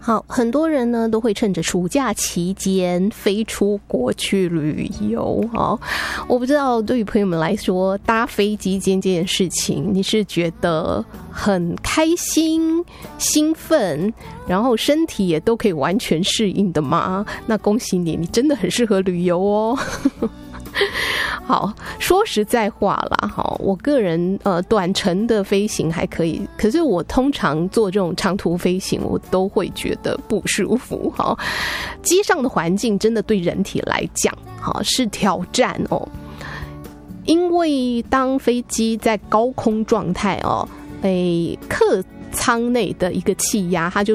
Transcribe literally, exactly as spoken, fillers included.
好，很多人呢都会趁着暑假期间飞出国去旅游。好，我不知道对于朋友们来说，搭飞机这件事情，你是觉得很开心、兴奋，然后身体也都可以完全适应的吗？那恭喜你，你真的很适合旅游哦。好，说实在话啦，好，我个人呃短程的飞行还可以，可是我通常做这种长途飞行，我都会觉得不舒服。好，机上的环境真的对人体来讲，好是挑战哦，因为当飞机在高空状态哦，诶，客舱内的一个气压，它就